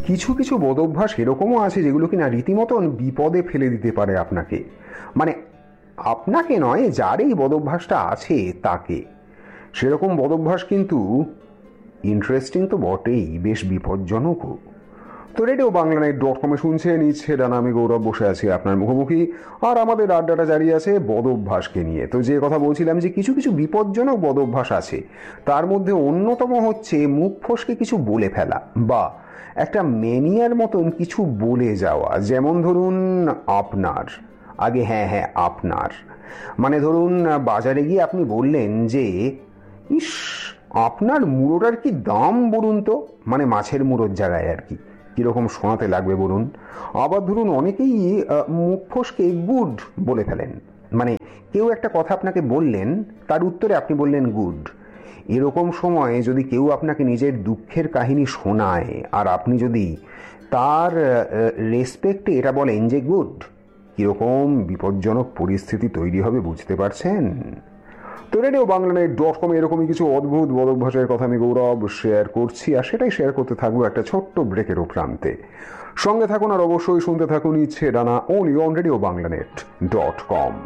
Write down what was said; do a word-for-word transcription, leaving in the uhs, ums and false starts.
কিছু কিছু বদভ্যাস এরকমও আছে যেগুলো কিনা রীতিমতন বিপদে ফেলে দিতে পারে আপনাকে, মানে আপনাকে নয়, যার এই বদভ্যাসটা আছে তাকে। সেরকম বদভ্যাস কিন্তু ইন্টারেস্টিং তো বটেই, বেশ বিপজ্জনকও। তো রেডিও বাংলা ডট কমে শুনছেন ইচ্ছে ডানা, আমি গৌরব বসে আছি আপনার মুখোমুখি, আর আমাদের আড্ডাটা জারি আছে বদভ্যাসকে নিয়ে। তো যে কথা বলছিলাম যে কিছু কিছু বিপজ্জনক বদভ্যাস আছে, তার মধ্যে অন্যতম হচ্ছে মুখ ফসকে কিছু বলে ফেলা বা একটা ম্যানিয়ার মতন কিছু বলে যাওয়া। যেমন ধরুন আপনার, আগে হ্যাঁ হ্যাঁ আপনার, মানে ধরুন বাজারে গিয়ে আপনি বললেন যে ইস আপনার মুড়োটার কি দাম বলুন তো, মানে মাছের মুড়োর জায়গায় আর কি, কিরকম শোনাতে লাগবে বলুন। আবার ধরুন অনেকেই মুখ ফসকে গুড বলে ফেলেন, মানে কেউ একটা কথা আপনাকে বললেন, তার উত্তরে আপনি বললেন গুড। এরকম সময় যদি কেউ আপনাকে নিজের দুঃখের কাহিনী শোনায় আর আপনি যদি তার রেসপেক্টে এটা বলেন যে গুড, কিরকম বিপজ্জনক পরিস্থিতি তৈরি হবে বুঝতে পারছেন? তো রেডিও বাংলা ডট কমে এরকমই কিছু অদ্ভুত বদভ্যাসের কথা আমি গৌরব শেয়ার করছি, আর সেটাই শেয়ার করতে থাকবো একটা ছোট্ট ব্রেকের প্রান্তে। সঙ্গে থাকুন আর অবশ্যই শুনতে থাকুন ইচ্ছে ডানা, only on radio Bangla net dot com.